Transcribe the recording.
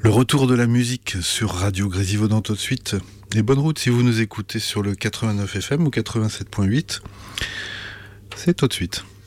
Le retour de la musique sur Radio Grésivaudan tout de suite. Et bonne route si vous nous écoutez sur le 89 FM ou 87.8. C'est tout de suite.